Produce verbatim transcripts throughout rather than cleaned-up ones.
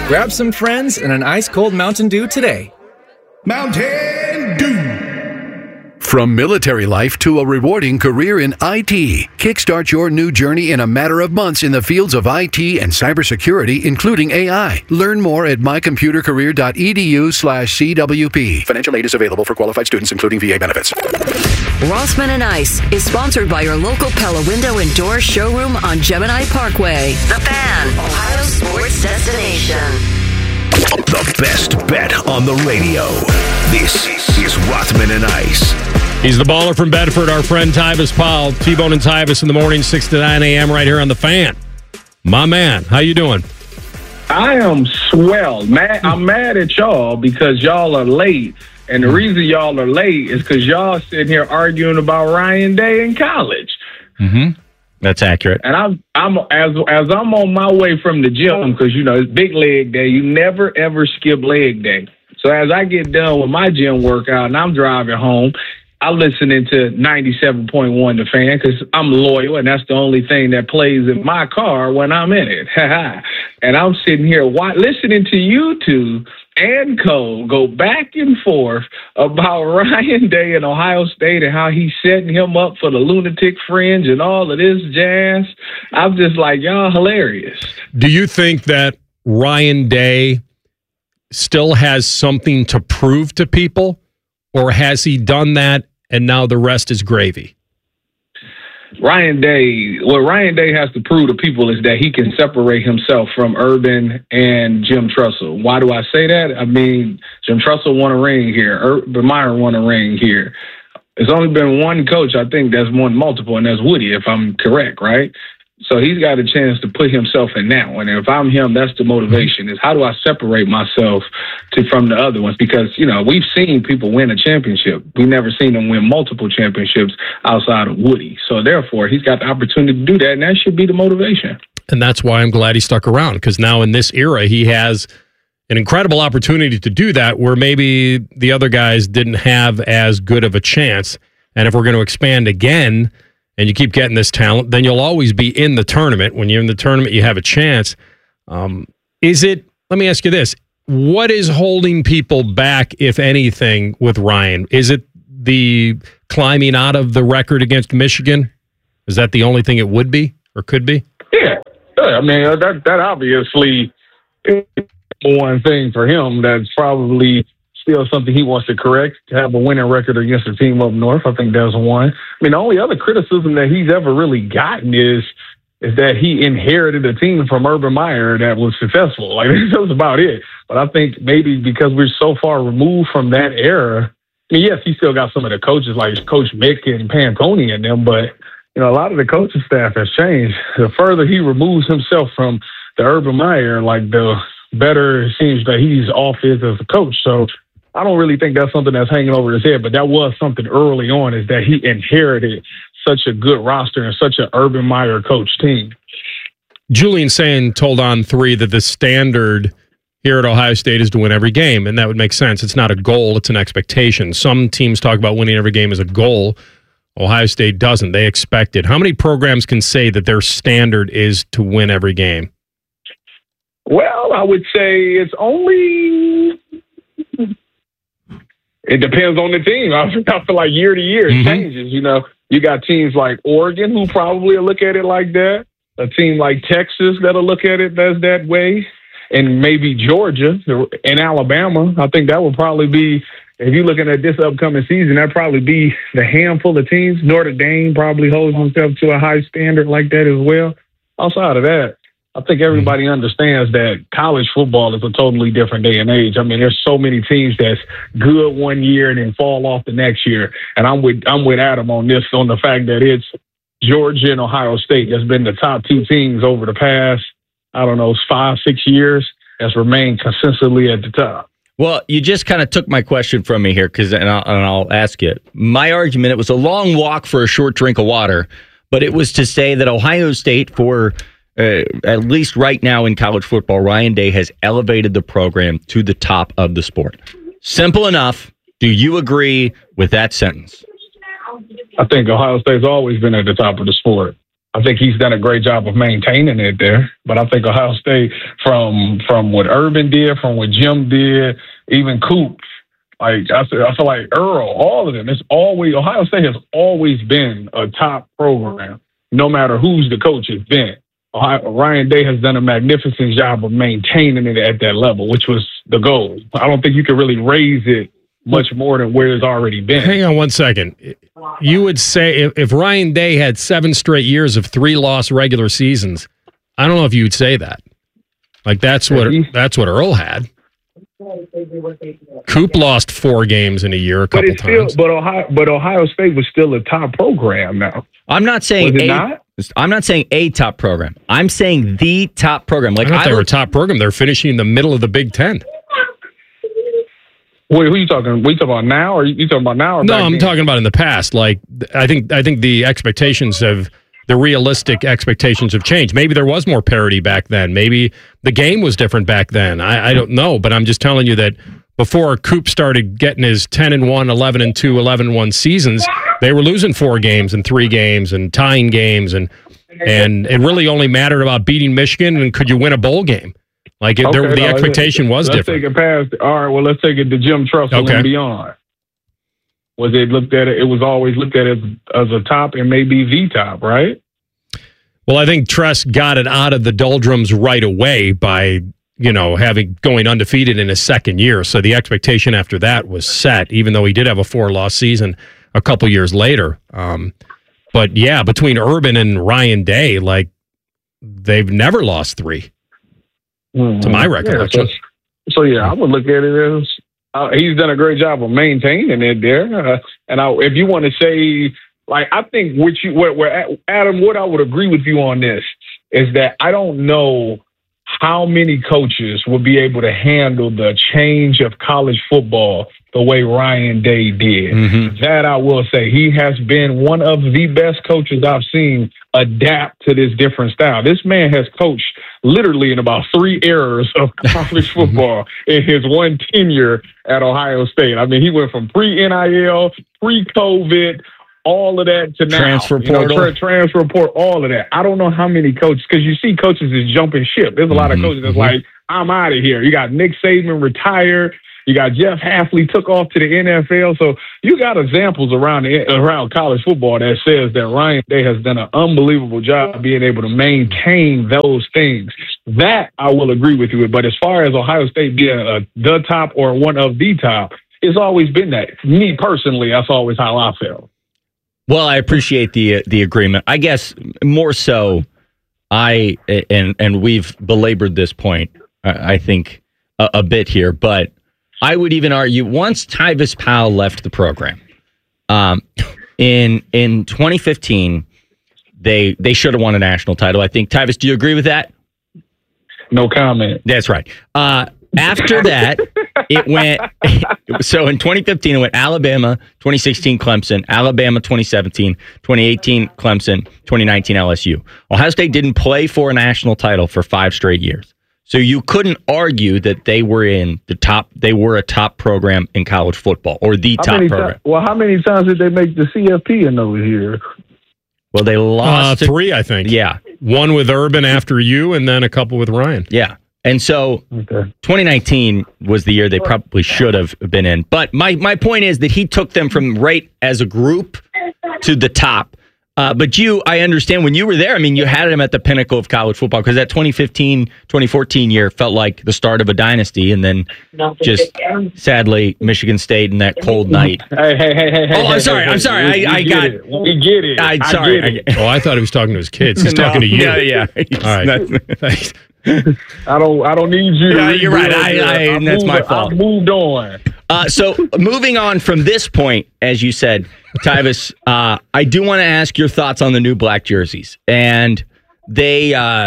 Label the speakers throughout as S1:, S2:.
S1: Grab some friends and an ice-cold Mountain Dew today.
S2: Mountain Dew.
S3: From military life to a rewarding career in I T, kickstart your new journey in a matter of months in the fields of I T and cybersecurity, including A I. Learn more at mycomputercareer.edu slash CWP. Financial aid is available for qualified students, including V A benefits.
S4: Rossman and Ice is sponsored by your local Pella Window and Door showroom on Gemini Parkway. The Fan, Ohio sports destination.
S2: The best bet on the radio. This is Rothman and Ice.
S5: He's the baller from Bedford, our friend Tyvis Powell. T-Bone and Tyvis in the morning, six to nine a.m. right here on The Fan. My man, how you doing?
S6: I am swell. Mad, I'm mad at y'all because y'all are late. And the reason y'all are late is because y'all sitting here arguing about Ryan Day in college.
S7: Mm-hmm. That's accurate.
S6: And I'm, I'm as as I'm on my way from the gym, because, you know, it's big leg day. You never, ever skip leg day. So as I get done with my gym workout and I'm driving home, I'm listening to ninety-seven point one The Fan because I'm loyal, and that's the only thing that plays in my car when I'm in it. And I'm sitting here wa- listening to you two and Cole go back and forth about Ryan Day and Ohio State and how he's setting him up for the lunatic fringe and all of this jazz. I'm just like, y'all hilarious.
S5: Do you think that Ryan Day still has something to prove to people, or has he done that and now the rest is gravy?
S6: Ryan Day, what Ryan Day has to prove to people is that he can separate himself from Urban and Jim Tressel. Why do I say that? I mean, Jim Tressel won a ring here. Urban Meyer won a ring here. There's only been one coach, I think, that's won multiple, and that's Woody, if I'm correct, right? So he's got a chance to put himself in that one. And if I'm him, that's the motivation, is how do I separate myself to from the other ones? Because, you know, we've seen people win a championship. We've never seen them win multiple championships outside of Woody. So therefore, he's got the opportunity to do that, and that should be the motivation.
S5: And that's why I'm glad he stuck around, because now in this era, he has an incredible opportunity to do that where maybe the other guys didn't have as good of a chance. And if we're going to expand again, and you keep getting this talent, then you'll always be in the tournament. When you're in the tournament, you have a chance. Um, is it, let me ask you this, what is holding people back, if anything, with Ryan? Is it the climbing out of the record against Michigan? Is that the only thing it would be or could be?
S6: Yeah. I mean, that, that obviously is one thing for him that's probably still something he wants to correct, to have a winning record against a team up north. I think that's one. I mean, the only other criticism that he's ever really gotten is is that he inherited a team from Urban Meyer that was successful. Like, that's about it. But I think maybe because we're so far removed from that era, I mean, yes, he still got some of the coaches like Coach Mick and Pantoni and them, but, you know, a lot of the coaching staff has changed. The further he removes himself from the Urban Meyer, like, the better it seems that he's off is as a coach. So I don't really think that's something that's hanging over his head, but that was something early on, is that he inherited such a good roster and such an Urban Meyer coach team.
S5: Julian Sayin told On three that the standard here at Ohio State is to win every game, and that would make sense. It's not a goal, it's an expectation. Some teams talk about winning every game as a goal. Ohio State doesn't. They expect it. How many programs can say that their standard is to win every game?
S6: Well, I would say it's only... It depends on the team. I feel like year to year it mm-hmm. changes. You know, you got teams like Oregon who probably will look at it like that. A team like Texas that'll look at it as that way. And maybe Georgia and Alabama. I think that would probably be, if you're looking at this upcoming season, that'd probably be the handful of teams. Notre Dame probably holds himself to a high standard like that as well. Outside of that, I think everybody understands that college football is a totally different day and age. I mean, there's so many teams that's good one year and then fall off the next year. And I'm with I'm with Adam on this, on the fact that it's Georgia and Ohio State that's been the top two teams over the past, I don't know, five, six years that's remained consistently at the top.
S7: Well, you just kind of took my question from me here, because, and I'll, and I'll ask it. My argument, it was a long walk for a short drink of water, but it was to say that Ohio State, for Uh, at least right now in college football, Ryan Day has elevated the program to the top of the sport. Simple enough. Do you agree with that sentence?
S6: I think Ohio State's always been at the top of the sport. I think he's done a great job of maintaining it there. But I think Ohio State, from from what Urban did, from what Jim did, even Coop, like I feel, I feel like Earl, all of them, it's always, Ohio State has always been a top program, no matter who's the coach has been. Ohio, Ryan Day has done a magnificent job of maintaining it at that level, which was the goal. I don't think you can really raise it much more than where it's already been.
S5: Hang on one second. You would say if, if Ryan Day had seven straight years of three-loss regular seasons, I don't know if you would say that. Like that's what that's what Earl had. Coop lost four games in a year a couple
S6: but it's still,
S5: times.
S6: But Ohio, but Ohio State was still a top program now.
S7: I'm not saying
S6: Was it
S7: a,
S6: not?
S7: I'm not saying a top program. I'm saying the top program. Like
S5: I thought
S7: I
S5: they were a
S7: would-
S5: top program. They're finishing in the middle of the Big Ten.
S6: Wait, who are you talking? We talking about now, or you talking about now? Or
S5: No,
S6: back
S5: I'm
S6: then?
S5: talking about in the past. Like I think I think the expectations have the realistic expectations have changed. Maybe there was more parity back then. Maybe the game was different back then. I, I don't know, but I'm just telling you that before Coop started getting his ten and one, eleven and two, eleven and one seasons, they were losing four games and three games and tying games, and and it really only mattered about beating Michigan and could you win a bowl game. Like it, there,
S6: Okay,
S5: the
S6: no,
S5: expectation was
S6: let's
S5: different.
S6: Take it past. All right, well, let's take it to Jim Tressel
S5: Okay.
S6: and beyond. Was it looked at? It was always looked at as as a top and maybe the top, right?
S5: Well, I think Tress got it out of the doldrums right away by, you know, having going undefeated in his second year. So the expectation after that was set, even though he did have a four-loss season a couple years later. Um, but yeah, between Urban and Ryan Day, like they've never lost three,
S6: Mm-hmm.
S5: to my recollection.
S6: Yeah, so, so yeah, I would look at it as uh, he's done a great job of maintaining it there. Uh, and I, if you want to say, like, I think what you, where, where Adam, what I would agree with you on this is that I don't know how many coaches will be able to handle the change of college football the way Ryan Day did.
S5: Mm-hmm.
S6: That I will say, he has been one of the best coaches I've seen adapt to this different style. This man has coached literally in about three eras of college football in his one tenure at Ohio State. I mean, he went from pre-N I L, pre-COVID, all of that to now.
S7: Transfer
S6: You know,
S7: portal.
S6: tra- transfer portal, all of that. I don't know how many coaches, because you see coaches is jumping ship. There's a lot of
S7: Mhm,
S6: coaches that's
S7: mhm.
S6: like, I'm out of here. You got Nick Saban retired. You got Jeff Hafley took off to the N F L. So you got examples around the, around college football that says that Ryan Day has done an unbelievable job being able to maintain those things. That I will agree with you with. But as far as Ohio State being a, the top or one of the top, it's always been that. Me personally, that's always how I felt.
S7: Well, I appreciate the uh, the agreement. I guess more so, I and and we've belabored this point, I I think, a, a bit here, but I would even argue once Tyvis Powell left the program, um, in in twenty fifteen, they they should have won a national title. I think. Tyvis, do you agree with that?
S6: No comment.
S7: That's right. Uh, after that, it went. So in twenty fifteen, it went Alabama, twenty sixteen Clemson, Alabama twenty seventeen, twenty eighteen Clemson, twenty nineteen L S U. Ohio State didn't play for a national title for five straight years. So you couldn't argue that they were in the top. They were a top program in college football, or the
S6: How
S7: top
S6: many
S7: program.
S6: ti- well, how many times did they make the C F P in those years?
S7: Well, they
S5: Uh,
S7: lost to-
S5: three, I think.
S7: Yeah,
S5: One with Urban after you, and then a couple with Ryan.
S7: yeah. And so
S6: Okay.
S7: twenty nineteen was the year they probably should have been in. But my, my point is that he took them from right as a group to the top. Uh, but you, I understand when you were there, I mean, you had him at the pinnacle of college football because that twenty fifteen, twenty fourteen year felt like the start of a dynasty. And then just sadly, Michigan State in that cold night.
S6: Hey, hey, hey, hey, hey.
S7: Oh, I'm
S6: hey,
S7: sorry,
S6: hey,
S7: I'm
S6: hey.
S7: sorry,
S6: We,
S7: I-
S6: we
S7: I
S6: get
S7: got-
S6: it. We get it.
S7: I'm
S6: I
S7: sorry.
S6: get it.
S5: Oh, I thought he was talking to his kids. He's talking to you.
S7: Yeah, yeah.
S5: All right. Thanks.
S6: I don't. I don't need you. to
S7: Yeah, you're right.
S6: rebuild
S7: I-
S6: it.
S7: I-
S6: I
S7: that's my
S6: moved-
S7: fault.
S6: I moved on.
S7: Uh, so moving on from this point, as you said, Tyvis, uh, I do want to ask your thoughts on the new black jerseys. And they, uh,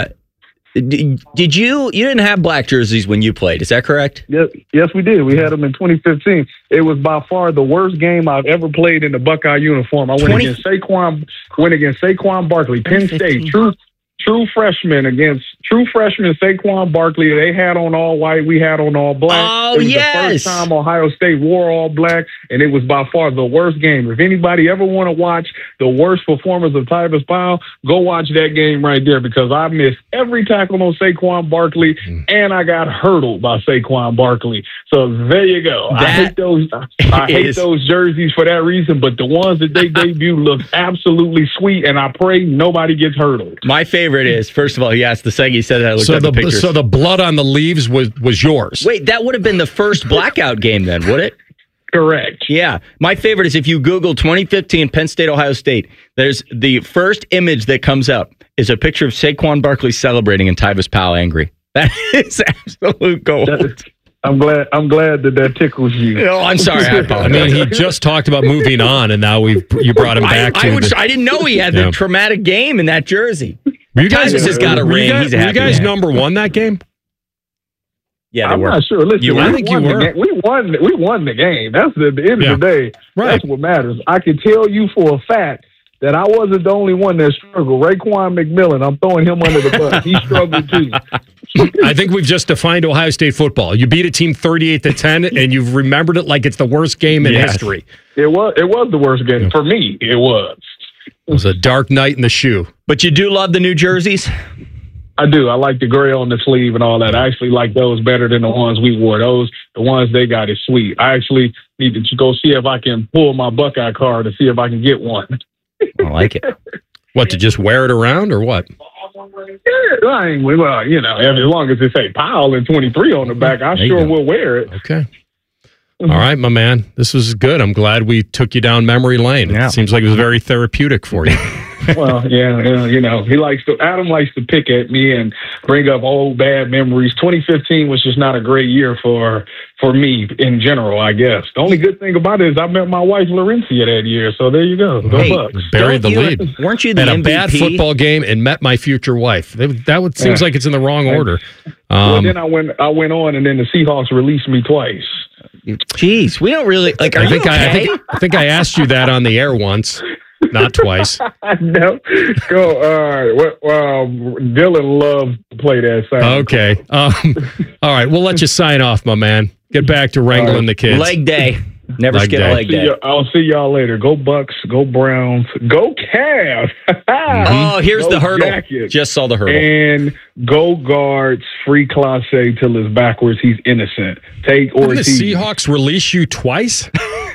S7: d- did you, you didn't have black jerseys when you played, is that correct?
S6: Yes, yes, we did. We had them in twenty fifteen. It was by far the worst game I've ever played in the Buckeye uniform. I went
S7: twenty
S6: against Saquon. Went against Saquon Barkley, Penn State. True, true freshman against true freshman Saquon Barkley. They had on all white. We had on all black.
S7: Oh,
S6: it was
S7: yes.
S6: the first time Ohio State wore all black, and it was by far the worst game. If anybody ever want to watch the worst performance of Tyvis Powell, go watch that game right there, because I missed every tackle on Saquon Barkley, mm. and I got hurdled by Saquon Barkley. So there you go. That I hate those. I hate
S7: is.
S6: those jerseys for that reason, but the ones that they debut look absolutely sweet, and I pray nobody gets hurdled.
S7: My favorite is, first of all, he asked the second he said that I looked
S5: so
S7: at
S5: the,
S7: the pictures.
S5: So the blood on the leaves was, was yours.
S7: Wait, that would have been the first blackout game then, would it?
S6: Correct.
S7: Yeah. My favorite is if you Google twenty fifteen Penn State, Ohio State, there's the first image that comes up is a picture of Saquon Barkley celebrating and Tyvis Powell angry. That is absolute gold.
S6: That, I'm glad. I'm glad that that tickles you.
S7: Oh, I'm sorry. I,
S5: I mean, he just talked about moving on, and now we you brought him back
S7: I,
S5: to.
S7: I, would,
S5: the,
S7: I didn't know he had
S5: yeah.
S7: the traumatic game in that jersey.
S5: Were you guys
S7: Tyvis has got a
S5: were
S7: ring.
S5: You guys,
S7: He's a
S5: were
S7: happy
S5: you guys
S7: man.
S5: number one that game?
S7: Yeah, they
S6: I'm
S7: were.
S6: not sure. Listen,
S7: You
S6: we
S7: were? I
S5: think you
S6: won the
S5: were.
S6: game. We won. We won the game. That's the, the end
S5: Yeah.
S6: of the day.
S5: Right.
S6: That's what matters. I can tell you for a fact that I wasn't the only one that struggled. Raekwon McMillan, I'm throwing him under the bus. He struggled too.
S5: I think we've just defined Ohio State football. You beat a team thirty-eight to ten, and you've remembered it like it's the worst game in
S7: Yes.
S5: history.
S6: It was. It was the worst game for me. It was.
S5: It was a dark night in the shoe.
S7: But you do love the new jerseys?
S6: I do. I like the gray on the sleeve and all that. I actually like those better than the ones we wore. Those, the ones they got is sweet. I actually need to go see if I can pull my Buckeye card to see if I can get one.
S7: I like it.
S5: What, to just wear it around or what?
S6: Yeah, I ain't, well, you know, as long as it say Powell and twenty-three on the back, I
S7: There you
S6: sure
S7: go.
S6: will wear it.
S5: Okay. All right, my man. This was good. I'm glad we took you down memory lane.
S7: Yeah.
S5: It seems like it was very therapeutic for you.
S6: Well, yeah, yeah, you know, he likes to, Adam likes to pick at me and bring up old bad memories. twenty fifteen was just not a great year for for me in general, I guess. The only good thing about it is I met my wife Laurencia that year, so there you go. Go
S7: Hey,
S6: Bucks.
S5: Buried the
S7: Don't you-
S5: lead.
S7: Weren't you the
S5: Had a
S7: M V P?
S5: bad football game and met my future wife. That, that would, seems
S6: Yeah.
S5: like it's in the wrong order.
S6: Well,
S5: Um,
S6: then I went I went on, and then the Seahawks released me twice.
S7: Jeez, we don't really like. Are
S5: I think
S7: you
S5: I, I
S7: okay?
S5: think I think I asked you that on the air once, not twice.
S6: No, go. All right. Well, well, Dylan loves to play that sound.
S5: Okay. Um, all right. We'll let you sign off, my man. Get back to wrangling
S6: right.
S5: the kids.
S7: Leg day. Never
S5: Leg
S7: skip
S5: day.
S7: a leg
S6: See
S7: day.
S6: ya- I'll see y'all later. Go Bucks. Go Browns. Go Cavs.
S7: Oh, here's
S6: Go
S7: the hurdle.
S6: Jackets.
S7: Just saw the hurdle.
S6: And go Guards. Free Classe till it's backwards. He's innocent. Take
S5: Didn't the
S6: Ortiz.
S5: Seahawks release you twice?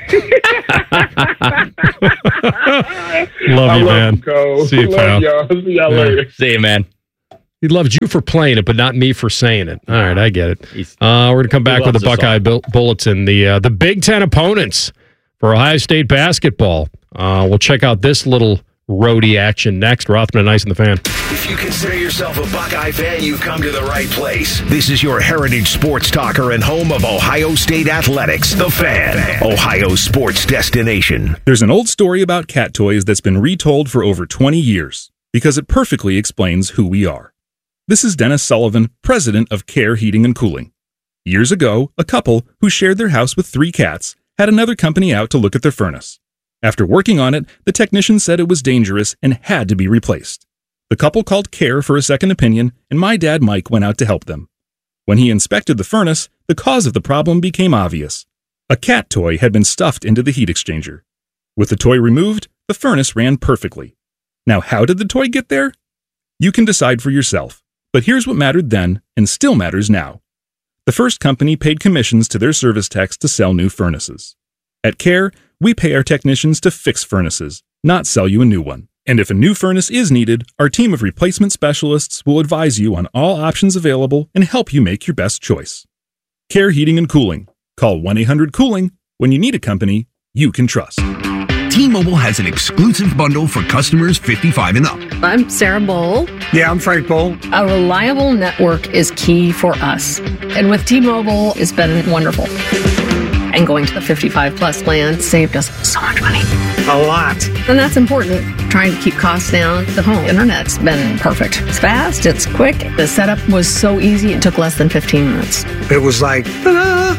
S5: Love
S6: I
S5: you,
S6: love
S5: man.
S6: you, Cole.
S5: See you,
S6: love
S5: pal.
S6: y'all. See y'all
S5: Yeah.
S6: later.
S7: See you, man.
S5: He loved you for playing it, but not me for saying it. All right, I get it.
S7: He's-
S5: Uh, we're going to come back with the
S7: loves us
S5: Buckeye Bull- Bulletin, the uh, the Big Ten opponents for Ohio State basketball. Uh, we'll check out this little roadie action next. Rothman and Ice in the Fan.
S2: If you consider yourself a Buckeye fan, you've come to the right place. This is your heritage sports talker and home of Ohio State athletics, The Fan, Ohio's sports destination.
S8: There's an old story about cat toys that's been retold for over twenty years because it perfectly explains who we are. This is Dennis Sullivan, president of Care Heating and Cooling. Years ago, a couple who shared their house with three cats had another company out to look at their furnace. After working on it, the technician said it was dangerous and had to be replaced. The couple called Care for a second opinion, and my dad Mike went out to help them. When he inspected the furnace, the cause of the problem became obvious. A cat toy had been stuffed into the heat exchanger. With the toy removed, the furnace ran perfectly. Now, how did the toy get there? You can decide for yourself, but here's what mattered then and still matters now. The first company paid commissions to their service techs to sell new furnaces. At Care, we pay our technicians to fix furnaces, not sell you a new one. And if a new furnace is needed, our team of replacement specialists will advise you on all options available and help you make your best choice. Care Heating and Cooling. Call one eight hundred cooling when you need a company you can trust.
S9: T-Mobile has an exclusive bundle for customers fifty-five and up.
S10: I'm Sarah Bowl.
S11: Yeah, I'm Frank Bowl.
S10: A reliable network is key for us. And with T-Mobile, it's been wonderful. And going to the fifty-five plus plan saved us so much money.
S11: A lot.
S10: And that's important. Trying to keep costs down. The home internet's been perfect. It's fast, it's quick. The setup was so easy, it took less than fifteen minutes.
S11: It was like, ta-da!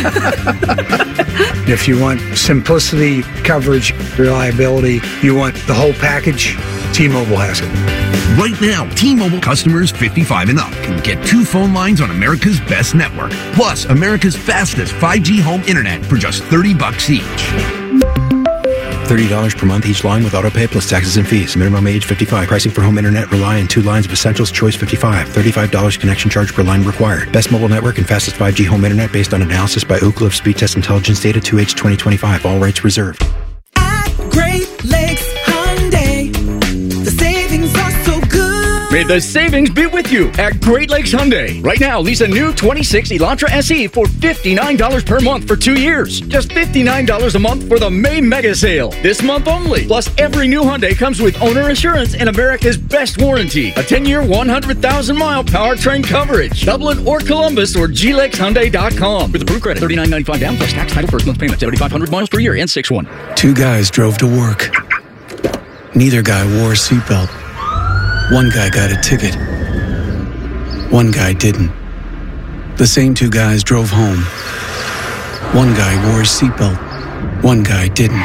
S11: If you want simplicity, coverage, reliability, you want the whole package, T-Mobile has it.
S9: Right now, T-Mobile customers fifty-five and up can get two phone lines on America's best network, plus America's fastest five G home internet for just thirty bucks each.
S12: thirty dollars per month each line with autopay plus taxes and fees. Minimum age fifty-five. Pricing for home internet rely on two lines of Essentials Choice fifty-five. thirty-five dollars connection charge per line required. Best mobile network and fastest five G home internet based on analysis by Oak Cliff Speed Test Intelligence Data two H twenty twenty-five. All rights reserved.
S13: At Great Lakes Hyundai, the savings are so good.
S14: May the savings be with you at Great Lakes Hyundai. Right now, lease a new twenty-six Elantra S E for fifty-nine dollars per month for two years. Just fifty-nine dollars a month for the May mega sale. This month only. Plus, every new Hyundai comes with owner assurance and America's best warranty. A ten-year, one hundred thousand mile powertrain coverage. Dublin or Columbus or G Lakes Hyundai dot com. With approved credit, thirty-nine ninety-five down plus tax title first month payment. seventy-five hundred miles per year and six one.
S15: Two guys drove to work. Neither guy wore a seatbelt. One guy got a ticket. One guy didn't. The same two guys drove home. One guy wore a seatbelt. One guy didn't.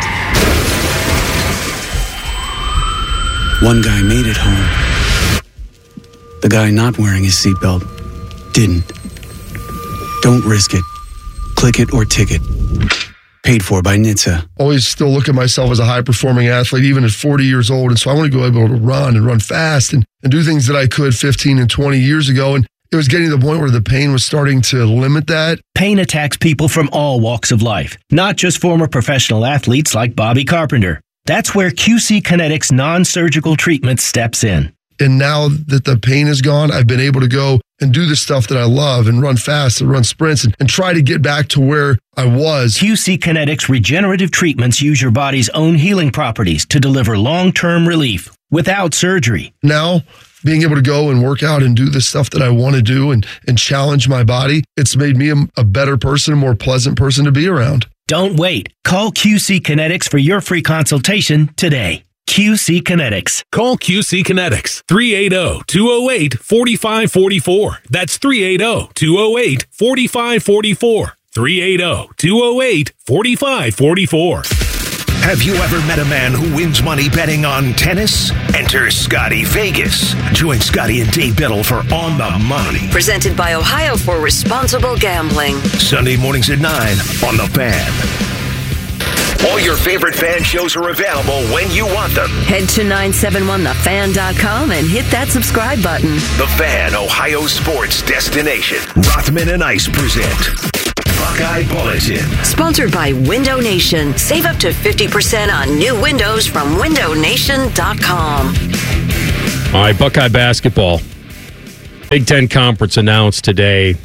S15: One guy made it home. The guy not wearing his seatbelt didn't. Don't risk it. Click it or ticket. Paid for by N H T S A.
S16: Always still look at myself as a high-performing athlete, even at forty years old. And so I want to go able to run and run fast and, and do things that I could fifteen and twenty years ago. And it was getting to the point where the pain was starting to limit that.
S17: Pain attacks people from all walks of life, not just former professional athletes like Bobby Carpenter. That's where Q C Kinetics non-surgical treatment steps in.
S16: And now that the pain is gone, I've been able to go and do the stuff that I love and run fast and run sprints and, and try to get back to where I was.
S17: Q C Kinetics regenerative treatments use your body's own healing properties to deliver long-term relief without surgery.
S16: Now, being able to go and work out and do the stuff that I want to do and, and challenge my body, it's made me a, a better person, a more pleasant person to be around.
S17: Don't wait. Call Q C Kinetics for your free consultation today. Q C Kinetics.
S18: Call Q C Kinetics, three eight zero, two zero eight, four five four four. That's three eight zero, two zero eight, four five four four. three eight zero, two zero eight, four five four four.
S2: Have you ever met a man who wins money betting on tennis? Enter Scotty Vegas. Join Scotty and Dave Biddle for On the Money.
S4: Presented by Ohio for Responsible Gambling.
S2: Sunday mornings at nine on The Fan. All your favorite fan shows are available when you want them.
S4: Head to nine seven one the fan dot com and hit that subscribe button.
S2: The Fan, Ohio sports destination. Rothman and Ice present Buckeye Bulletin.
S4: Sponsored by Window Nation. Save up to fifty percent on new windows from window nation dot com.
S5: All right, Buckeye basketball. Big Ten Conference announced today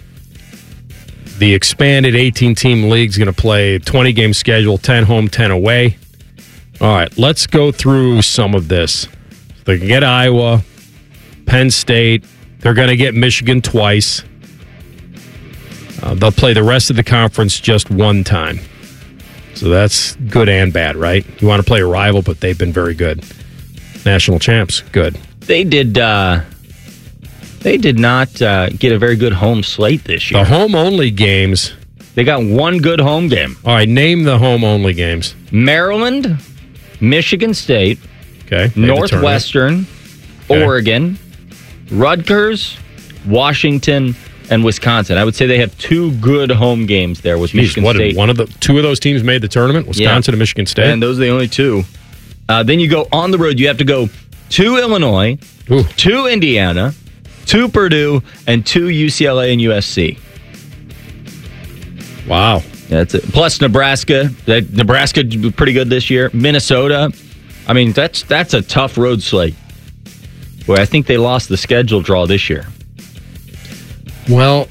S5: the expanded eighteen-team league is going to play a twenty-game schedule, ten home, ten away. All right, let's go through some of this. They can get Iowa, Penn State. They're going to get Michigan twice. Uh, they'll play the rest of the conference just one time. So that's good and bad, right? You want to play a rival, but they've been very good. National champs, good.
S7: They did... Uh... They did not uh, get a very good home slate this year.
S5: The home-only games.
S7: They got one good home game.
S5: All right, name the home-only games.
S7: Maryland, Michigan State,
S5: okay,
S7: Northwestern, okay. Oregon, Rutgers, Washington, and Wisconsin. I would say they have two good home games there with Jeez, Michigan
S5: what,
S7: State.
S5: One of the two of those teams made the tournament, Wisconsin yeah. and Michigan State.
S7: And those are the only two. Uh, then you go on the road. You have to go to Illinois,
S5: Ooh.
S7: to Indiana, to Purdue, and to U C L A and U S C.
S5: Wow.
S7: That's it. Plus Nebraska. That Nebraska pretty good this year. Minnesota. I mean, that's that's a tough road slate. Where I think they lost the schedule draw this year.
S5: Well,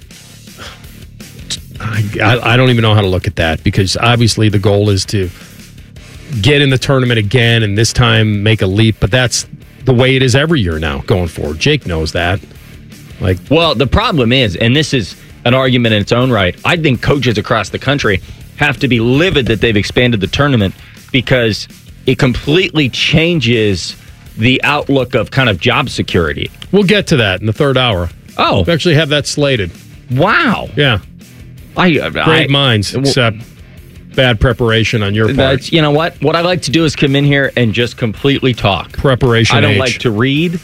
S5: I, I don't even know how to look at that because obviously the goal is to get in the tournament again and this time make a leap, but that's the way it is every year now going forward. Jake knows that. Like,
S7: well, the problem is, and this is an argument in its own right, I think coaches across the country have to be livid that they've expanded the tournament because it completely changes the outlook of kind of job security.
S5: We'll get to that in the third hour.
S7: Oh.
S5: We actually have that slated.
S7: Wow.
S5: Yeah.
S7: I, I
S5: Great minds, except bad preparation on your part.
S7: That's, you know what? What I like to do is come in here and just completely talk.
S5: Preparation
S7: I don't
S5: age.
S7: like to read.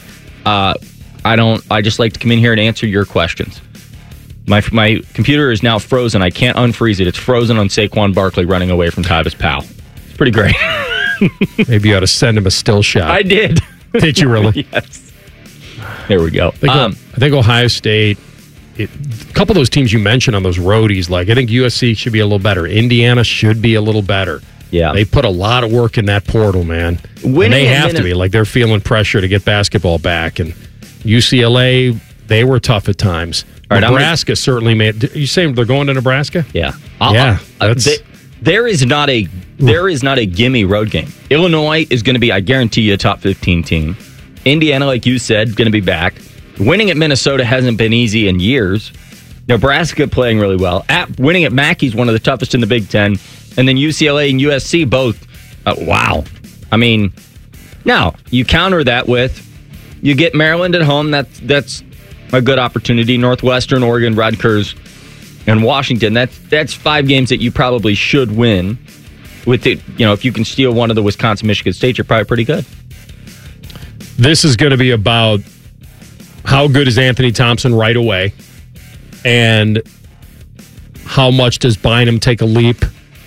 S7: uh, I don't. I just like to come in here and answer your questions. My my computer is now frozen. I can't unfreeze it. It's frozen on Saquon Barkley running away from Tyvis Powell. It's pretty great.
S5: Maybe you ought to send him a still shot.
S7: I did.
S5: Did you really?
S7: Yes. There we go.
S5: I think,
S7: Um,
S5: I think Ohio State, it, a couple of those teams you mentioned on those roadies, like I think U S C should be a little better. Indiana should be a little better.
S7: Yeah.
S5: They put a lot of work in that portal, man.
S7: Winning
S5: and they
S7: at
S5: have
S7: Minne-
S5: to be. Like they're feeling pressure to get basketball back. And U C L A, they were tough at times.
S7: All right, I'm
S5: Nebraska certainly made. You saying they're going to Nebraska?
S7: Yeah.
S5: Yeah.
S7: Uh,
S5: That's,
S7: th- there is not a there is not a gimme road game. Illinois is going to be, I guarantee you, a top fifteen team. Indiana, like you said, going to be back. Winning at Minnesota hasn't been easy in years. Nebraska playing really well. At winning at Mackey's one of the toughest in the Big Ten, and then U C L A and U S C both. Uh, wow. I mean, now you counter that with you get Maryland at home. That's that's a good opportunity. Northwestern, Oregon, Rutgers, and Washington. That's that's five games that you probably should win. With it, you know, if you can steal one of the Wisconsin, Michigan State, you're probably pretty good.
S5: This is going to be about how good is Anthony Thompson right away, and how much does Bynum take a leap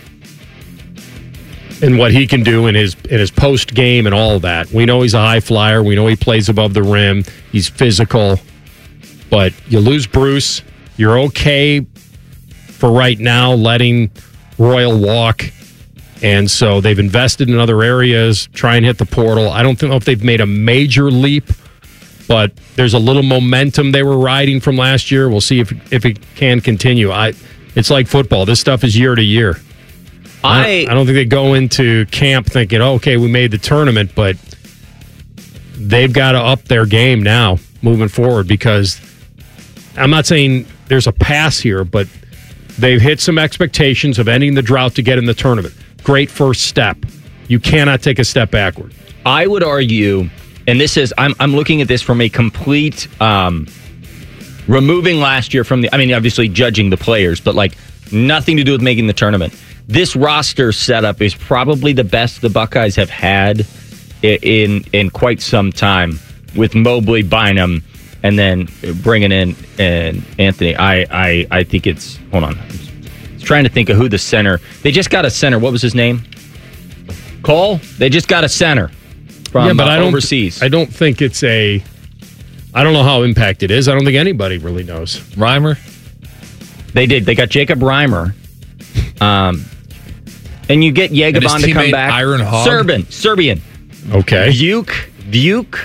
S5: in what he can do in his in his post game and all of that. We know he's a high flyer. We know he plays above the rim. He's physical, but you lose Bruce. You're okay for right now letting Royal walk. And so they've invested in other areas, try and hit the portal. I don't know if they've made a major leap, but there's a little momentum they were riding from last year. We'll see if if it can continue. I, it's like football. This stuff is year to year. I I don't think they go into camp thinking, oh, okay, we made the tournament, but they've got to up their game now moving forward, because I'm not saying there's a pass here, but they've hit some expectations of ending the drought to get in the tournament. Great first step. You cannot take a step backward.
S7: I would argue, and this is, I'm I'm looking at this from a complete, um, removing last year from the, I mean, obviously judging the players, but like nothing to do with making the tournament. This roster setup is probably the best the Buckeyes have had in in, in quite some time, with Mobley, Bynum, and then bringing in and Anthony. I, I, I think it's, hold on. Trying to think of who the center. They just got a center. What was his name? Cole? They just got a center from
S5: yeah, but
S7: uh,
S5: I don't,
S7: overseas.
S5: I don't think it's a... I don't know how impact it is. I don't think anybody really knows.
S19: Reimer?
S7: They did. They got Jacob Reimer. Um, and you get Yegobon to come back.
S19: Iron Hog?
S7: Serbian. Serbian.
S5: Okay.
S7: Vuk. Vuk.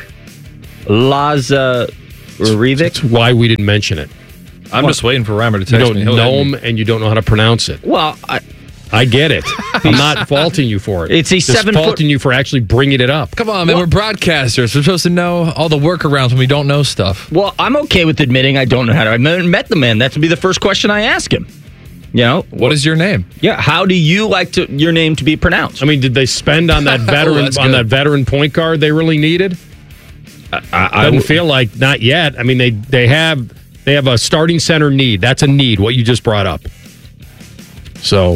S7: Lazarevic.
S5: That's why we didn't mention it.
S19: I'm
S5: What?
S19: just waiting for Reimer to
S5: You
S19: text
S5: don't
S19: me. He'll
S5: know
S19: hit
S5: him,
S19: me.
S5: and you don't know how to pronounce it.
S7: Well, I...
S5: I get it. I'm not faulting you for it.
S7: It's a
S5: Just
S7: seven
S5: faulting
S7: foot-
S5: you for actually bringing it up.
S19: Come on, man. We're broadcasters. We're supposed to know all the workarounds when we don't know stuff.
S7: Well, I'm okay with admitting I don't know how to. I met the man. That would be the first question I ask him. You know,
S19: what is your name?
S7: Yeah, how do you like to your name to be pronounced?
S5: I mean, did they spend on that veteran
S19: Oh, that's
S5: on
S19: good.
S5: that veteran point guard they really needed?
S7: I, I
S5: Doesn't feel like not yet. I mean, they they have they have a starting center need. That's a need. What you just brought up. So,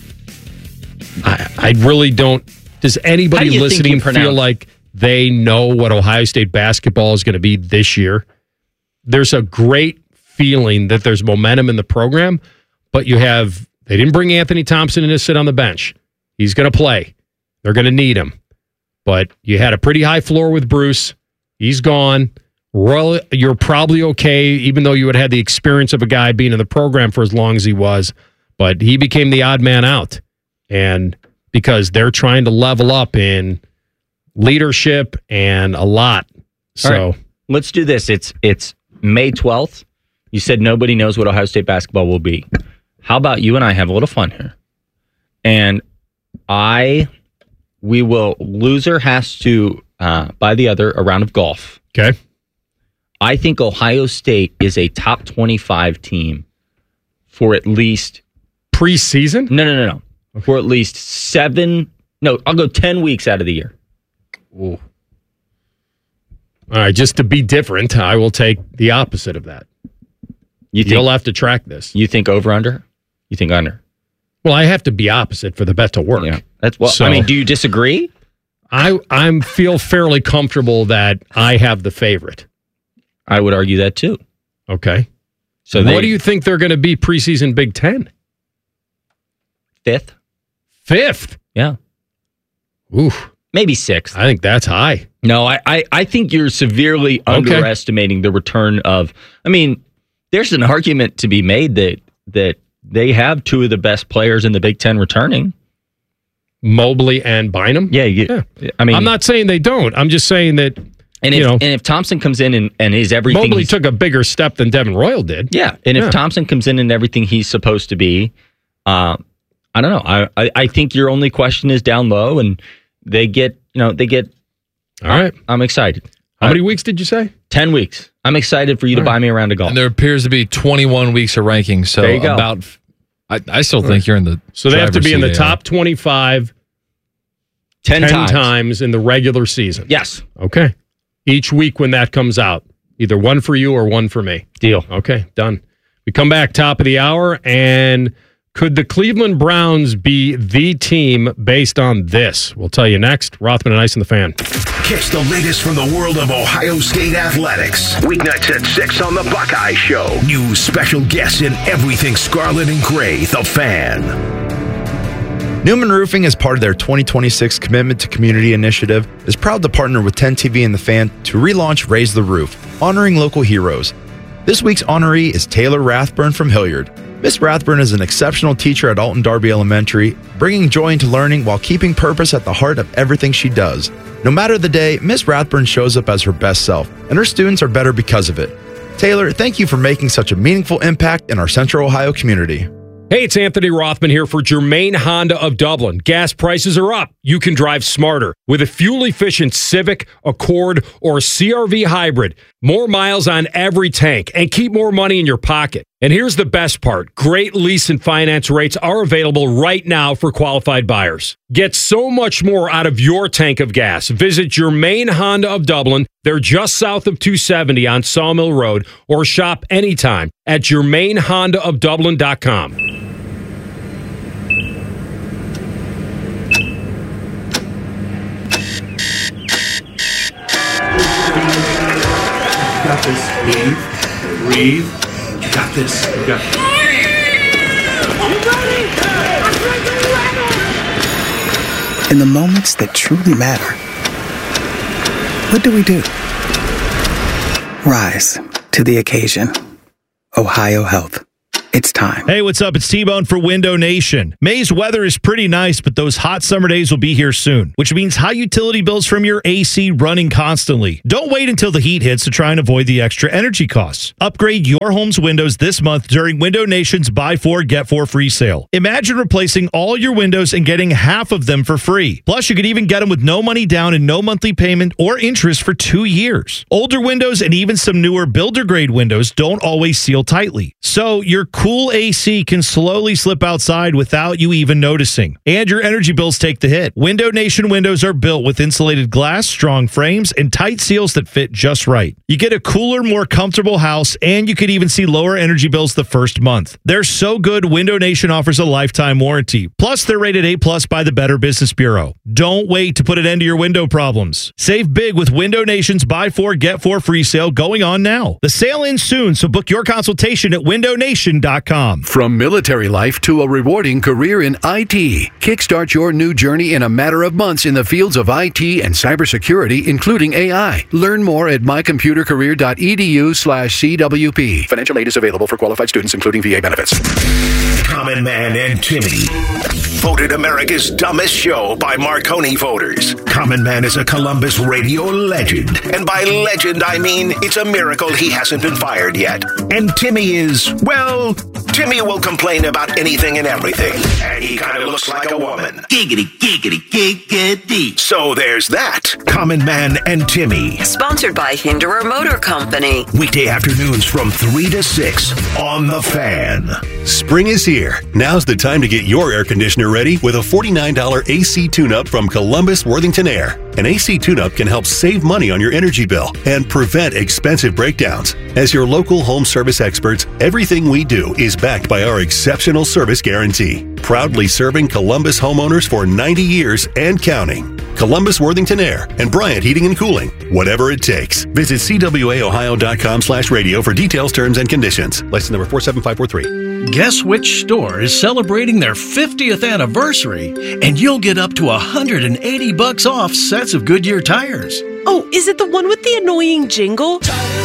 S5: I I really don't. Does anybody
S7: How do you think
S5: listening
S7: you
S5: feel
S7: pronounce-
S5: like they know what Ohio State basketball is going to be this year? There's a great feeling that there's momentum in the program, but you have they didn't bring Anthony Thompson in to sit on the bench. He's going to play. They're going to need him. But you had a pretty high floor with Bruce. He's gone. Royal, you're probably okay, even though you had had the experience of a guy being in the program for as long as he was. But he became the odd man out. And because they're trying to level up in leadership and a lot. So
S7: All right, let's do this. It's it's May twelfth. You said nobody knows what Ohio State basketball will be. How about you and I have a little fun here? And I, we will, loser has to uh, buy the other a round of golf.
S5: Okay.
S7: I think Ohio State is a top twenty-five team for at least
S5: preseason?
S7: No, no, no, no. For at least seven, no, I'll go ten weeks out of the year.
S5: Ooh. All right, just to be different, I will take the opposite of that.
S7: You think,
S5: You'll have to track this.
S7: You think over under? You think under?
S5: Well, I have to be opposite for the bet to work.
S7: Yeah. That's well.
S5: So-
S7: I mean, do you disagree?
S5: I I'm feel fairly comfortable that I have the favorite.
S7: I would argue that too.
S5: Okay.
S7: So
S5: what
S7: they,
S5: do you think they're going to be preseason Big Ten?
S7: Fifth.
S5: Fifth?
S7: Yeah.
S5: Oof.
S7: Maybe sixth.
S5: I think that's high.
S7: No, I, I, I think you're severely okay. underestimating the return of. I mean, there's an argument to be made that that they have two of the best players in the Big Ten returning.
S5: Mobley and Bynum?
S7: Yeah, you,
S5: yeah.
S7: I mean,
S5: I'm not saying they don't. I'm just saying that.
S7: And
S5: you
S7: if
S5: know,
S7: and if Thompson comes in and, and is everything,
S5: Mobley took a bigger step than Devin Royal did.
S7: Yeah, and if
S5: yeah.
S7: Thompson comes in and everything he's supposed to be, uh, I don't know. I, I I think your only question is down low, and they get you know they get.
S5: All right,
S7: I'm excited.
S5: How many weeks did you say?
S7: Ten weeks. I'm excited for you
S19: All
S7: to
S19: right.
S7: buy me a round of golf.
S19: And there appears to be twenty-one weeks of rankings. So
S7: There you go.
S19: about, I, I still think you're in the.
S5: So they have to
S19: driver's
S5: be in the
S19: seat,
S5: top twenty-five
S7: ten,
S5: ten
S7: times.
S5: times in the regular season.
S7: Yes.
S5: Okay. Each week when that comes out, either one for you or one for me.
S7: Deal.
S5: Okay, done. We come back top of the hour, and could the Cleveland Browns be the team based on this? We'll tell you next. Rothman and Ice and the Fan.
S2: Catch the latest from the world of Ohio State athletics. Weeknights at six on the Buckeye Show. News, special guests, and everything scarlet and gray. The Fan.
S20: Newman Roofing, as part of their twenty twenty-six Commitment to Community initiative, is proud to partner with ten T V and The Fan to relaunch Raise the Roof, honoring local heroes. This week's honoree is Taylor Rathburn from Hilliard. Miss Rathburn is an exceptional teacher at Alton Darby Elementary, bringing joy into learning while keeping purpose at the heart of everything she does. No matter the day, Miss Rathburn shows up as her best self, and her students are better because of it. Taylor, thank you for making such a meaningful impact in our Central Ohio community.
S5: Hey, it's Anthony Rothman here for Germain Honda of Dublin. Gas prices are up. You can drive smarter with a fuel-efficient Civic, Accord, or C R V hybrid. More miles on every tank and keep more money in your pocket. And here's the best part. Great lease and finance rates are available right now for qualified buyers. Get so much more out of your tank of gas. Visit Germain Honda of Dublin. They're just south of two seventy on Sawmill Road, or shop anytime at germain honda of dublin dot com.
S21: Got this. Breathe. Breathe. You got this. You got this.
S22: In the moments that truly matter, what do we do? Rise to the occasion. Ohio Health. It's time.
S23: Hey, what's up? It's T-Bone for Window Nation. May's weather is pretty nice, but those hot summer days will be here soon, which means high utility bills from your A C running constantly. Don't wait until the heat hits to try and avoid the extra energy costs. Upgrade your home's windows this month during Window Nation's Buy Four, Get Four free sale. Imagine replacing all your windows and getting half of them for free. Plus, you could even get them with no money down and no monthly payment or interest for two years. Older windows and even some newer builder-grade windows don't always seal tightly. So, your cool A C can slowly slip outside without you even noticing. And your energy bills take the hit. Window Nation windows are built with insulated glass, strong frames, and tight seals that fit just right. You get a cooler, more comfortable house, and you could even see lower energy bills the first month. They're so good, Window Nation offers a lifetime warranty. Plus, they're rated A plus by the Better Business Bureau. Don't wait to put an end to your window problems. Save big with Window Nation's Buy Four, Get Four free sale going on now. The sale ends soon, so book your consultation at window nation dot com.
S3: From military life to a rewarding career in I T, kickstart your new journey in a matter of months in the fields of I T and cybersecurity, including A I. Learn more at my computer career dot e d u slash c w p. Financial aid is available for qualified students, including V A benefits.
S2: Common Man and Timmy. Voted America's dumbest show by Marconi voters. Common Man is a Columbus radio legend. And by legend, I mean it's a miracle he hasn't been fired yet. And Timmy is, well, Timmy will complain about anything and everything. And he kind of looks like a woman. Giggity, giggity, giggity. So there's that. Common Man and Timmy.
S4: Sponsored by Hinderer Motor Company.
S2: Weekday afternoons from three to six on The Fan.
S24: Spring is here. Now's the time to get your air conditioner ready with a forty-nine dollars A C tune-up from Columbus Worthington Air. An A C tune-up can help save money on your energy bill and prevent expensive breakdowns. As your local home service experts, everything we do is backed by our exceptional service guarantee. proudly serving Columbus homeowners for ninety years and counting. Columbus Worthington Air and Bryant Heating and Cooling. Whatever it takes. Visit C W A Ohio dot com slash radio for details, terms, and conditions. License number four seven five four three.
S1: Guess which store is celebrating their fiftieth anniversary, and you'll get up to one hundred eighty bucks off sets of Goodyear tires.
S6: Oh, is it the one with the annoying jingle?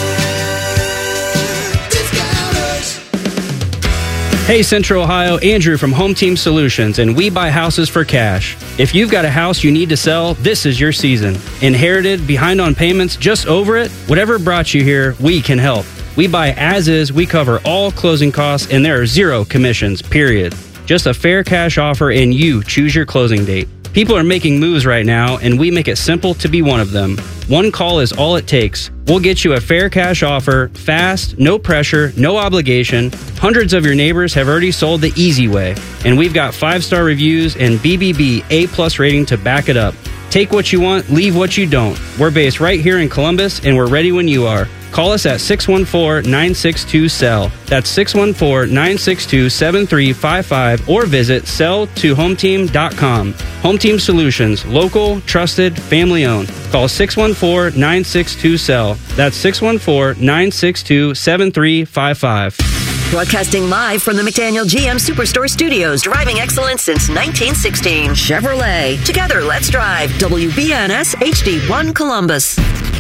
S8: Hey Central Ohio, Andrew from Home Team Solutions, and we buy houses for cash. If you've got a house you need to sell, this is your season. Inherited, behind on payments, just over it? Whatever brought you here, we can help. We buy as is, we cover all closing costs, and there are zero commissions, period. Just a fair cash offer and you choose your closing date. People are making moves right now, and we make it simple to be one of them. One call is all it takes. We'll get you a fair cash offer, fast, no pressure, no obligation. Hundreds of your neighbors have already sold the easy way, and we've got five-star reviews and B B B A-plus rating to back it up. Take what you want, leave what you don't. We're based right here in Columbus, and we're ready when you are. Call us at six one four, nine six two, S E L L. That's six one four, nine six two, seven three five five or visit sell to home team dot com. Home Team Solutions, local, trusted, family owned. Call six one four, nine six two, S E L L. That's six one four, nine six two, seven three five five.
S4: Broadcasting live from the McDaniel G M Superstore Studios, driving excellence since nineteen sixteen. Chevrolet. Together, let's drive. W B N S H D one Columbus.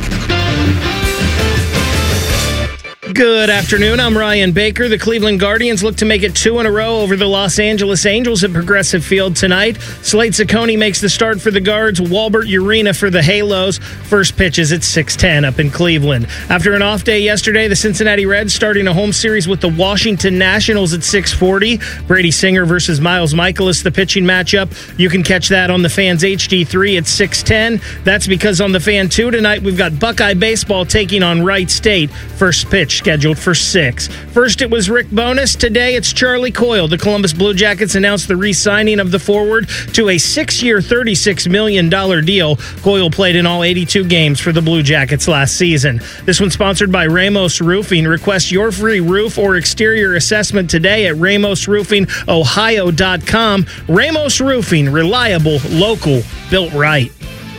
S10: Good afternoon. I'm Ryan Baker. The Cleveland Guardians look to make it two in a row over the Los Angeles Angels at Progressive Field tonight. Slade Ciccone makes the start for the Guards. Walbert Urena for the Halos. First pitch is at six ten up in Cleveland. After an off day yesterday, the Cincinnati Reds starting a home series with the Washington Nationals at six forty. Brady Singer versus Miles Michaelis, the pitching matchup. You can catch that on the Fans H D three at six ten. That's because on the Fan two tonight, we've got Buckeye Baseball taking on Wright State. First pitch scheduled for six. First, it was Rick Bowness. Today, it's Charlie Coyle. The Columbus Blue Jackets announced the re-signing of the forward to a six-year, thirty-six million dollars deal. Coyle played in all eighty-two games for the Blue Jackets last season. This one's sponsored by Ramos Roofing. Request your free roof or exterior assessment today at ramos roofing ohio dot com. Ramos Roofing, reliable, local, built right.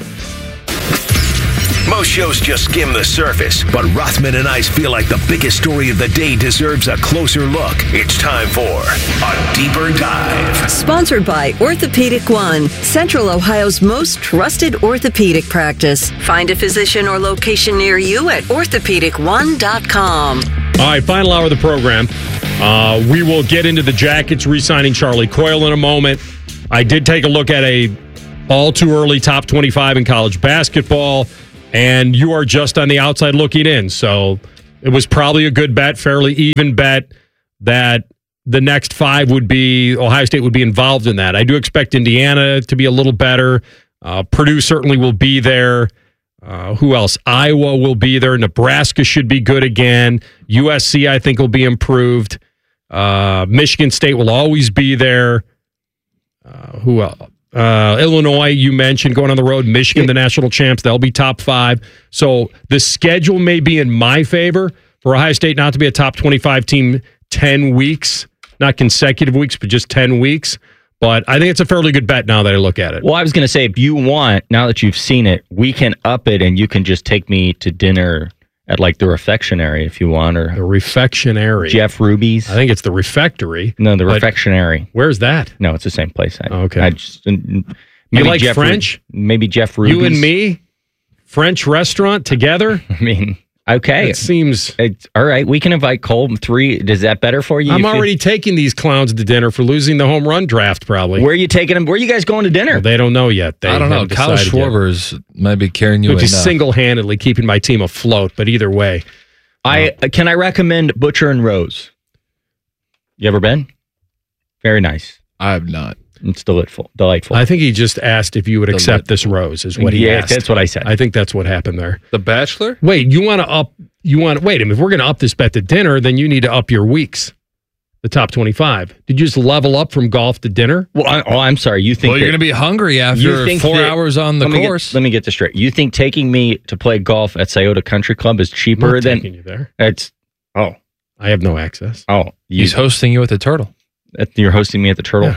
S2: Most shows just skim the surface, but Rothman and I feel like the biggest story of the day deserves a closer look. It's time for a deeper dive.
S4: Sponsored by Orthopedic One, Central Ohio's most trusted orthopedic practice. Find a physician or location near you at orthopedic one dot com.
S5: All right, final hour of the program. Uh, we will get into the Jackets re-signing Charlie Coyle in a moment. I did take a look at a all too early top twenty-five in college basketball, and you are just on the outside looking in. So it was probably a good bet, fairly even bet, that the next five would be, Ohio State would be involved in that. I do expect Indiana to be a little better. Uh, Purdue certainly will be there. Uh, who else? Iowa will be there. Nebraska should be good again. U S C, I think, will be improved. Uh, Michigan State will always be there. Uh, who else? Uh, Illinois, you mentioned, going on the road. Michigan, the national champs, they'll be top five. So the schedule may be in my favor for Ohio State not to be a top twenty-five team ten weeks, not consecutive weeks, but just ten weeks. But I think it's a fairly good bet now that I look at it.
S7: Well, I was going to say, if you want, now that you've seen it, we can up it and you can just take me to dinner at like the Refectionary if you want. Or
S5: the Refectionary.
S7: Jeff Ruby's.
S5: I think it's the Refectory.
S7: No, the Refectionary.
S5: Where's that?
S7: No, it's the same place. I,
S5: okay.
S7: I just, maybe
S5: you like
S7: Jeff
S5: French?
S7: Ru- maybe Jeff Ruby's.
S5: You and me? French restaurant together?
S7: I mean, okay.
S5: It seems...
S7: It's, all right, we can invite Cole three. Is that better for you?
S5: I'm already taking these clowns to dinner for losing the home run draft, probably.
S7: Where are you taking them? Where are you guys going to dinner?
S5: Well, they don't know yet. They
S19: I don't know. Kyle Schwarber's might be carrying you away.
S5: Just single-handedly keeping my team afloat, but either way.
S7: I uh, Can I recommend Butcher and Rose? You ever been? Very nice.
S19: I have not.
S7: It's delightful. Delightful.
S5: I think he just asked if you would
S19: Delightful.
S5: accept this rose, is what he
S7: yeah,
S5: asked.
S7: that's what I said.
S5: I think that's what happened there.
S19: The Bachelor?
S5: Wait, you want to up, you want, wait, if we're going to up this bet to dinner, then you need to up your weeks. The top twenty-five. Did you just level up from golf to dinner?
S7: Well, I, oh, I'm sorry. You think
S19: Well, you're going to be hungry after four
S7: that,
S19: hours on the
S7: let me
S19: course.
S7: Get, let me get this straight. You think taking me to play golf at Scioto Country Club is cheaper
S5: I'm not
S7: than...
S5: taking you there.
S7: It's... Oh.
S5: I have no access.
S7: Oh.
S19: He's hosting you at the Turtle.
S7: At, you're hosting me at the Turtle?
S5: Yeah.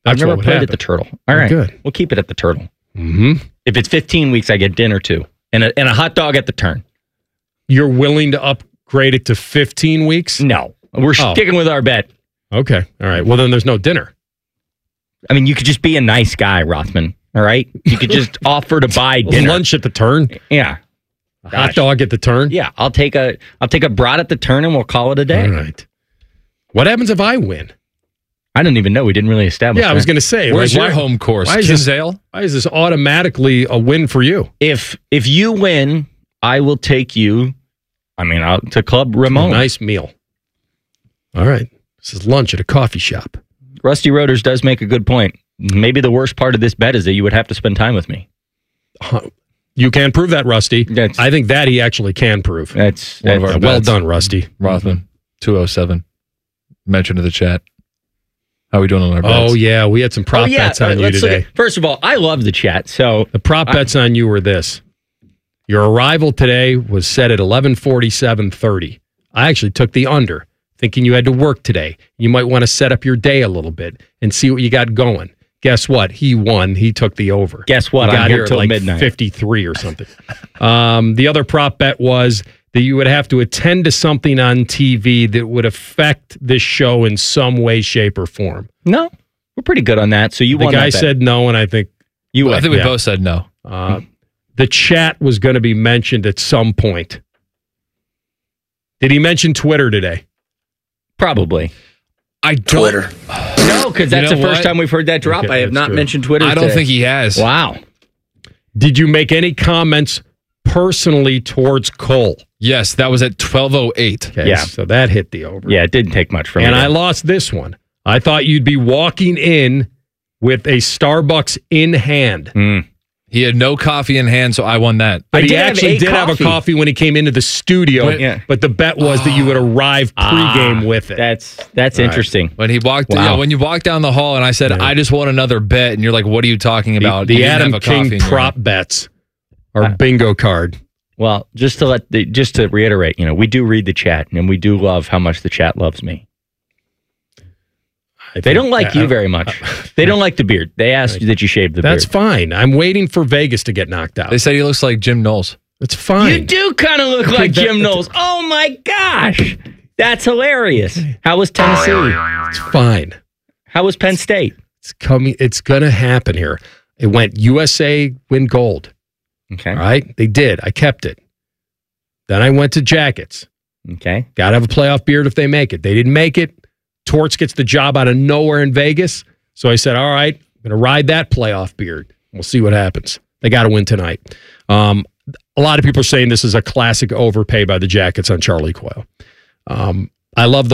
S7: I've
S5: That's
S7: never
S5: what would
S7: played
S5: happen.
S7: at the Turtle. All
S5: Oh,
S7: right,
S5: good.
S7: We'll keep it at the Turtle.
S5: Mm-hmm.
S7: If it's fifteen weeks, I get dinner too, and a, and a hot dog at the Turn.
S5: You're willing to upgrade it to fifteen weeks?
S7: No, we're
S5: Oh.
S7: sticking with our bet.
S5: Okay. All right. Well, then there's no dinner.
S7: I mean, you could just be a nice guy, Rothman. All right, you could just offer to buy dinner.
S5: Lunch at the Turn.
S7: Yeah,
S5: A hot dog at the Turn.
S7: yeah. I'll take a I'll take a brat at the Turn, and we'll call it a day.
S5: All right. What happens if I win?
S7: I don't even know. We didn't really establish.
S5: Yeah, I
S7: that.
S5: was going to say.
S19: Where's
S5: like,
S19: your
S5: why-
S19: home course?
S5: Why is, this,
S19: Kinsale?
S5: why is this automatically a win for you?
S7: If if you win, I will take you. I mean, out to Club Ramon.
S5: A nice meal. All right. This is lunch at a coffee shop.
S7: Rusty Rotors does make a good point. Maybe the worst part of this bet is that you would have to spend time with me.
S5: Uh, you can prove that, Rusty.
S7: That's,
S5: I think that he actually can prove.
S7: That's,
S19: One of
S7: that's
S19: our
S5: well
S19: bets.
S5: done, Rusty.
S19: Rothman, two oh seven. Mention to the chat. How are we doing on our bets?
S5: Oh, yeah. We had some prop
S7: oh, yeah.
S5: bets on
S7: uh,
S5: you
S7: let's look
S5: today.
S7: at- first of all, I love the chat. So
S5: The prop
S7: I-
S5: bets on you were this. Your arrival today was set at eleven forty-seven thirty. I actually took the under, thinking you had to work today. You might want to set up your day a little bit and see what you got going. Guess what? He won. He took the over.
S7: Guess what?
S5: He
S7: I'm
S5: got
S7: here
S5: here at
S7: till
S5: like
S7: midnight.
S5: fifty-three or something. um, the other prop bet was that you would have to attend to something on T V that would affect this show in some way, shape, or form.
S7: No, we're pretty good on that. So you
S5: The
S7: won.
S5: guy
S7: that bet.
S5: said no, and I think
S7: you.
S19: I
S7: won.
S19: think we
S5: Yeah.
S19: both said no.
S5: uh, the chat was going to be mentioned at some point. Did he mention Twitter today?
S7: Probably.
S19: I don't.
S22: Twitter.
S7: No, because that's
S19: You know
S7: the first
S19: what?
S7: time we've heard that drop.
S5: Okay,
S7: I have
S5: that's
S7: not
S5: good.
S7: mentioned Twitter.
S19: I don't
S7: today.
S19: think he has.
S7: Wow.
S5: Did you make any comments personally towards Cole?
S19: Yes, that was at twelve oh eight.
S5: Okay,
S7: Yeah.
S5: so that hit the over.
S7: Yeah, it didn't take much from
S5: And
S7: me.
S5: I lost this one. I thought you'd be walking in with a Starbucks in hand.
S7: Mm.
S19: He had no coffee in hand, so I won that.
S5: But
S7: I
S5: he
S7: did have
S5: actually
S7: a
S5: did have a
S7: coffee.
S5: coffee when he came into the studio.
S19: But-
S7: Yeah.
S5: But the bet was that you would arrive pregame
S7: Ah,
S5: with it.
S7: That's that's
S5: All right.
S7: interesting.
S19: When he walked,
S7: Wow.
S19: yeah, when you walked down the hall, and I said,
S5: Yeah.
S19: "I just want another bet," and you're like, "What are you talking
S5: the
S19: about?"
S5: the
S19: You didn't
S5: Adam
S19: have a coffee
S5: King
S19: in your
S5: prop
S19: hand.
S5: bets or
S7: Uh,
S5: bingo card.
S7: Well, just to let the, just to reiterate, you know, we do read the chat, and we do love how much the chat loves me.
S5: I
S7: They
S5: think-
S7: don't like
S5: I-
S7: you very much. They don't like the beard. They asked you that you shave the
S5: That's
S7: beard.
S5: fine. I'm waiting for Vegas to get knocked out.
S19: They said he looks like Jim Knowles.
S5: That's fine.
S7: You do kind of look
S5: Okay,
S7: like
S5: that-
S7: Jim Knowles. Oh my gosh, that's hilarious. How was Tennessee?
S5: It's fine.
S7: How was Penn State?
S5: It's coming. It's gonna happen here. It went U S A win gold.
S7: Okay.
S5: All right, they did. I kept it. Then I went to Jackets.
S7: Okay.
S5: Got to have a playoff beard if they make it. They didn't make it. Torts gets the job out of nowhere in Vegas. So I said, all right, I'm going to ride that playoff beard. We'll see what happens. They got to win tonight. Um, a lot of people are saying this is a classic overpay by the Jackets on Charlie Coyle. Um, I love the